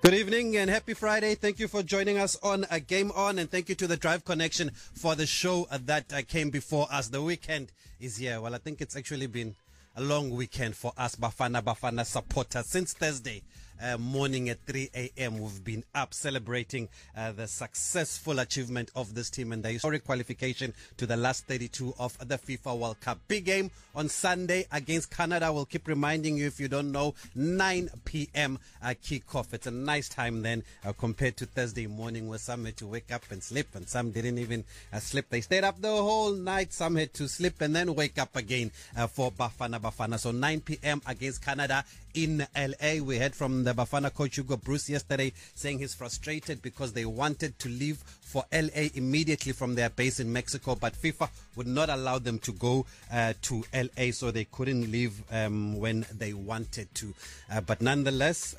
Good evening and happy Friday. Thank you for joining us on Game On, and thank you to the Drive Connection for the show that came before us. The weekend is here. Well, I think it's actually been a long weekend for us Bafana supporters. Since Thursday morning at 3 a.m. we've been up celebrating the successful achievement of this team and the historic qualification to the last 32 of the FIFA World Cup. Big game on Sunday against Canada. We'll keep reminding you, if you don't know, 9 p.m. kickoff. It's a nice time then compared to Thursday morning, where some had to wake up and sleep and some didn't even sleep. They stayed up the whole night. Some had to sleep and then wake up again for Bafana. So 9 p.m. against Canada in LA. We heard from the Bafana coach Hugo Broos yesterday saying he's frustrated because they wanted to leave for LA immediately from their base in Mexico, but FIFA would not allow them to go to LA, so they couldn't leave when they wanted to. But nonetheless,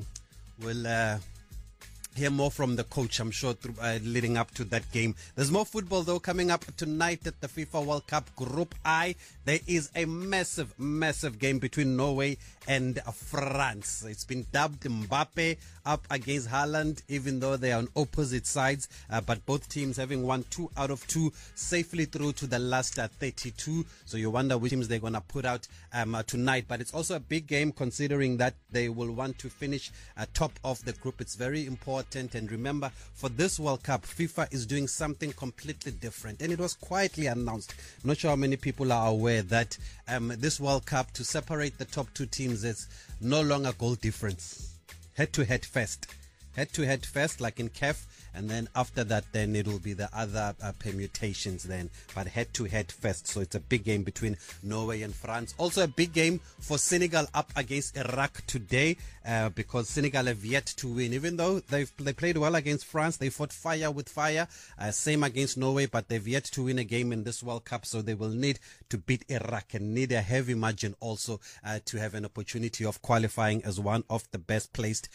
we'll hear more from the coach, I'm sure, leading up to that game. There's more football, though, coming up tonight at the FIFA World Cup Group I. There is a massive game between Norway and France. It's been dubbed Mbappe up against Haaland, even though they are on opposite sides. But both teams having won 2 out of 2 safely through to the last 32. So you wonder which teams they're going to put out tonight. But it's also a big game, considering that they will want to finish top of the group. It's very important. And remember, for this World Cup, FIFA is doing something completely different. And it was quietly announced. I'm not sure how many people are aware that this World Cup, to separate the top 2 teams, is no longer goal difference. Head-to-head first. Head-to-head first, like in CAF. And then after that, then it will be the other permutations then. But head-to-head first. So it's a big game between Norway and France. Also a big game for Senegal up against Iraq today, because Senegal have yet to win. Even though they played well against France, they fought fire with fire. Same against Norway, but they've yet to win a game in this World Cup. So they will need to beat Iraq and need a heavy margin also to have an opportunity of qualifying as one of the best placed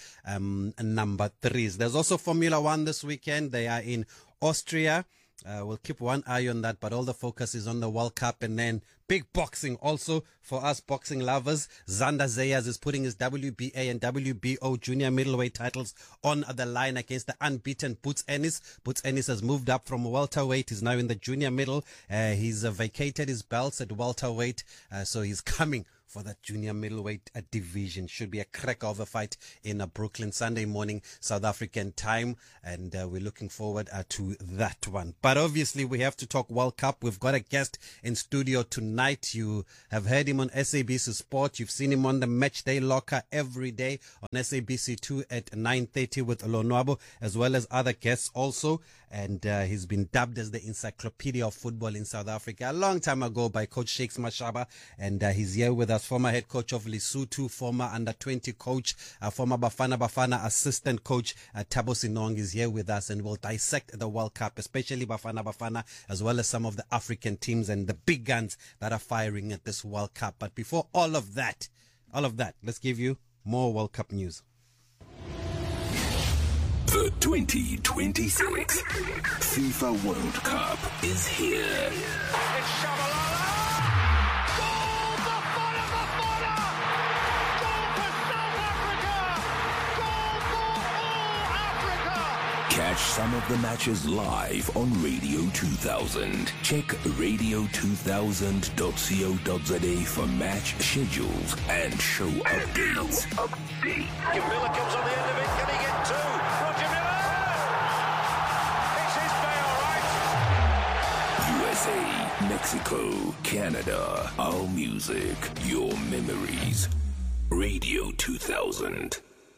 number 3s. There's also Formula One this weekend. They are in Austria. We'll keep one eye on that, but all the focus is on the World Cup. And then big boxing also for us boxing lovers. Xander Zayas is putting his WBA and WBO junior middleweight titles on the line against the unbeaten Boots Ennis. Boots Ennis has moved up from welterweight. He's now in the junior middle. He's vacated his belts at welterweight, so he's coming for that junior middleweight division. Should be a cracker of a fight in Brooklyn Sunday morning, South African time, and we're looking forward to that one. But obviously we have to talk World Cup. We've got a guest in studio tonight. You have heard him on SABC Sport. You've seen him on the Matchday Locker every day on SABC2 at 9:30 with Lonwabo, as well as other guests also. And he's been dubbed as the encyclopedia of football in South Africa a long time ago by Coach Shakes Mashaba. And he's here with us, former head coach of Lesotho, former under-20 coach, former Bafana assistant coach, Thabo Sinong is here with us, and we'll dissect the World Cup, especially Bafana, as well as some of the African teams and the big guns that are firing at this World Cup. But before all of that, let's give you more World Cup news. The 2026 FIFA World Cup is here. It's Shabalala! Goal! Bafana! Goal for South Africa! Goal for all Africa! Catch some of the matches live on Radio 2000. Check radio2000.co.za for match schedules and show updates. Miller comes on the end of it. Can he get 2? Roger Miller! It's his day, all right. USA, Mexico, Canada. Our music, your memories. Radio 2000.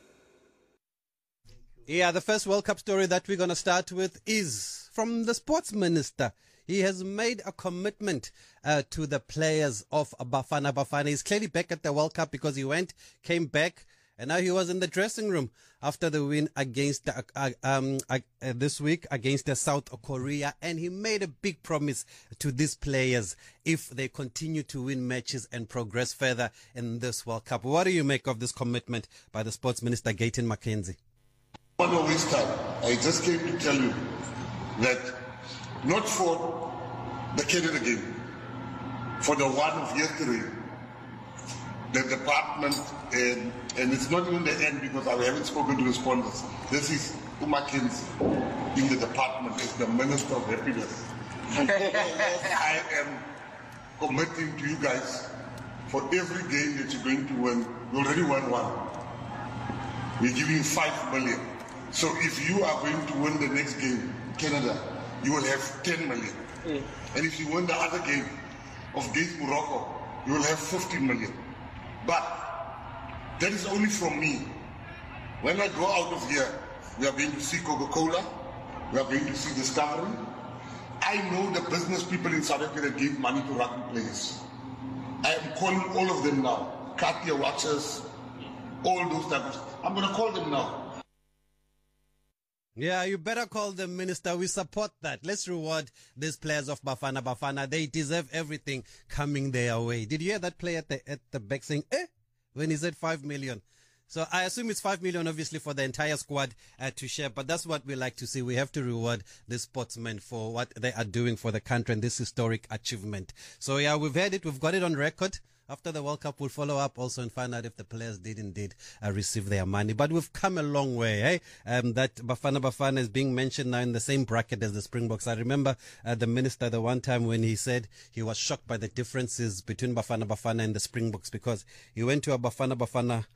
Yeah, the first World Cup story that we're going to start with is from the sports minister. He has made a commitment to the players of Bafana. He's clearly back at the World Cup because he came back, and now he was in the dressing room after the win against this week against South Korea, and he made a big promise to these players if they continue to win matches and progress further in this World Cup. What do you make of this commitment by the sports minister, Gayton McKenzie? I don't waste time. I just came to tell you that not for the Canada game, for the one of yesterday, the department, and it's not even the end because I haven't spoken to the sponsors. This is Mackenzie in the department as the Minister of Happiness. I am committing to you guys for every game that you're going to win. You already won one. We're giving you 5 million. So if you are going to win the next game, Canada, you will have 10 million. And if you win the other game of against Morocco, you will have 15 million. But that is only from me. When I go out of here, we are going to see Coca-Cola, we are going to see Discovery. I know the business people in South Africa that give money to rugby players. I am calling all of them now. Katia watchers, all those types. I'm going to call them now. Yeah, you better call them, Minister. We support that. Let's reward these players of Bafana Bafana. They deserve everything coming their way. Did you hear that player at the back saying, when he said 5 million? So I assume it's 5 million, obviously, for the entire squad to share. But that's what we like to see. We have to reward the sportsmen for what they are doing for the country and this historic achievement. So, yeah, we've heard it. We've got it on record. After the World Cup, we'll follow up also and find out if the players did indeed receive their money. But we've come a long way, that Bafana Bafana is being mentioned now in the same bracket as the Springboks. I remember the minister the one time when he said he was shocked by the differences between Bafana Bafana and the Springboks because he went to a Bafana Bafana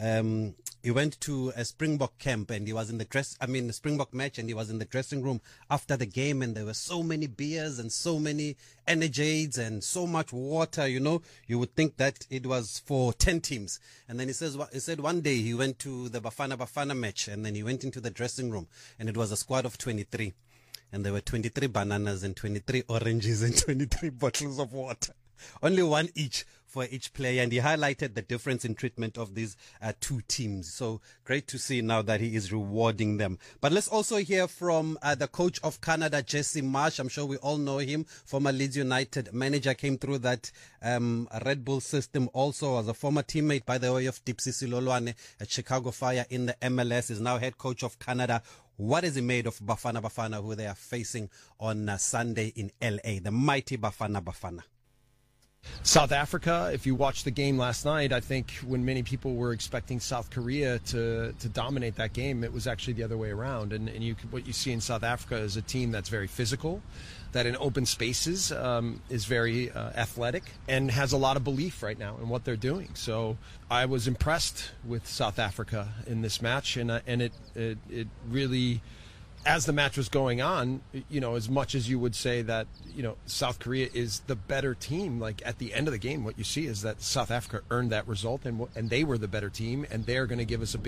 he went to a Springbok camp and he was in the Springbok match, and he was in the dressing room after the game, and there were so many beers and so many Energiades and so much water, you would think that it was for 10 teams. And then he said one day he went to the Bafana Bafana match, and then he went into the dressing room and it was a squad of 23, and there were 23 bananas and 23 oranges and 23 bottles of water. Only one each for each player, and he highlighted the difference in treatment of these two teams. So great to see now that he is rewarding them. But let's also hear from the coach of Canada, Jesse Marsh. I'm sure we all know him, former Leeds United manager, came through that Red Bull system also as a former teammate, by the way, of Dipsisi Lolwane at Chicago Fire in the MLS, is now head coach of Canada. What is he made of Bafana Bafana, who they are facing on Sunday in LA, the mighty Bafana Bafana? South Africa, if you watched the game last night, I think when many people were expecting South Korea to dominate that game, it was actually the other way around. And what you see in South Africa is a team that's very physical, that in open spaces is very athletic, and has a lot of belief right now in what they're doing. So I was impressed with South Africa in this match, and it really, as the match was going on, as much as you would say that, South Korea is the better team, like at the end of the game, what you see is that South Africa earned that result, and they were the better team, and they're going to give us a big